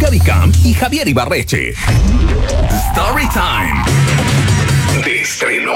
Gaby Camp y Javier Ibarreche. Storytime de estreno.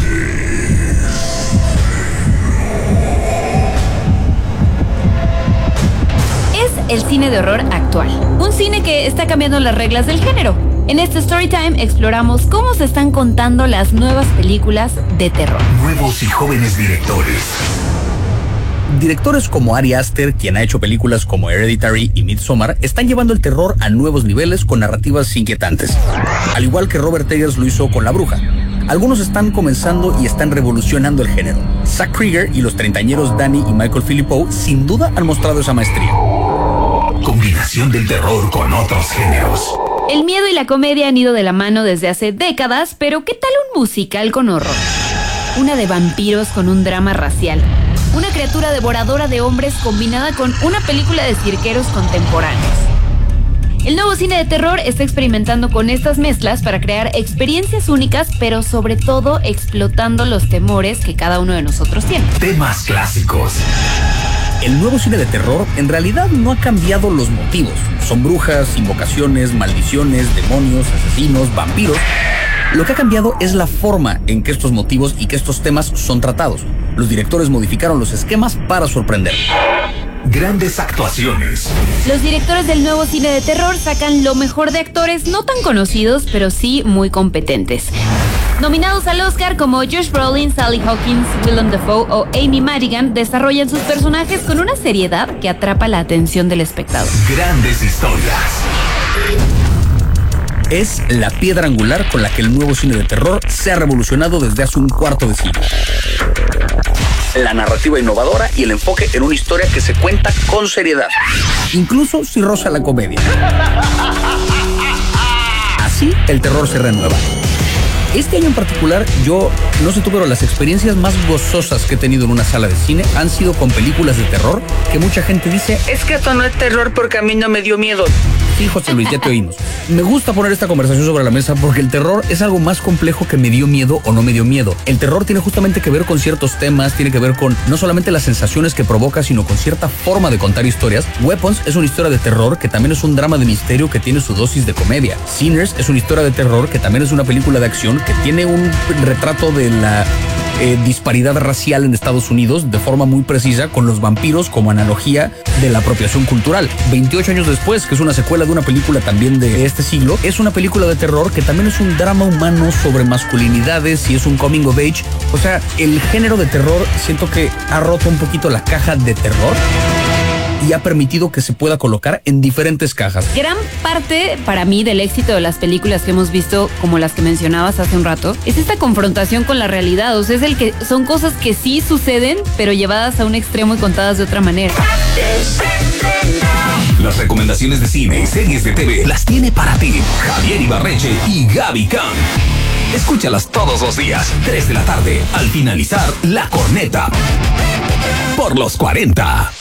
Es el cine de horror actual, un cine que está cambiando las reglas del género. En este Storytime exploramos cómo se están contando las nuevas películas de terror. Nuevos y jóvenes directores. Directores como Ari Aster, quien ha hecho películas como Hereditary y Midsommar, están llevando el terror a nuevos niveles con narrativas inquietantes. Al igual que Robert Eggers lo hizo con La Bruja. Algunos están comenzando y están revolucionando el género. Zach Krieger y los treintañeros Danny y Michael Philippou sin duda han mostrado esa maestría. Combinación del terror con otros géneros. El miedo y la comedia han ido de la mano desde hace décadas, pero ¿qué tal un musical con horror? Una de vampiros con un drama racial. Una criatura devoradora de hombres combinada con una película de cirqueros contemporáneos. El nuevo cine de terror está experimentando con estas mezclas para crear experiencias únicas, pero sobre todo explotando los temores que cada uno de nosotros tiene. Temas clásicos. El nuevo cine de terror en realidad no ha cambiado los motivos. Son brujas, invocaciones, maldiciones, demonios, asesinos, vampiros. Lo que ha cambiado es la forma en que estos motivos y que estos temas son tratados. Los directores modificaron los esquemas para sorprender. Grandes actuaciones. Los directores del nuevo cine de terror sacan lo mejor de actores no tan conocidos, pero sí muy competentes. Nominados al Oscar como Josh Brolin, Sally Hawkins, Willem Dafoe o Amy Madigan desarrollan sus personajes con una seriedad que atrapa la atención del espectador. Grandes historias. Es la piedra angular con la que el nuevo cine de terror se ha revolucionado desde hace un cuarto de siglo. La narrativa innovadora y el enfoque en una historia que se cuenta con seriedad, incluso si roza la comedia. Así, el terror se renueva. Este año en particular, yo no sé tú, pero las experiencias más gozosas que he tenido en una sala de cine han sido con películas de terror que mucha gente dice: es que esto no es terror porque a mí no me dio miedo. Sí, José Luis, ya te oímos. Me gusta poner esta conversación sobre la mesa porque el terror es algo más complejo que me dio miedo o no me dio miedo. El terror tiene justamente que ver con ciertos temas, tiene que ver con no solamente las sensaciones que provoca, sino con cierta forma de contar historias. Weapons es una historia de terror que también es un drama de misterio que tiene su dosis de comedia. Sinners es una historia de terror que también es una película de acción que tiene un retrato de la disparidad racial en Estados Unidos de forma muy precisa, con los vampiros como analogía de la apropiación cultural. 28 años después, que es una secuela de una película también de este siglo, es una película de terror que también es un drama humano sobre masculinidades y es un coming of age. O sea, el género de terror siento que ha roto un poquito la caja de terror y ha permitido que se pueda colocar en diferentes cajas. Gran parte, para mí, del éxito de las películas que hemos visto, como las que mencionabas hace un rato, es esta confrontación con la realidad. O sea, es el que son cosas que sí suceden, pero llevadas a un extremo y contadas de otra manera. Las recomendaciones de cine y series de TV las tiene para ti Javier Ibarreche y Gaby Camp. Escúchalas todos los días, 3 de la tarde, al finalizar La Corneta. Por los 40.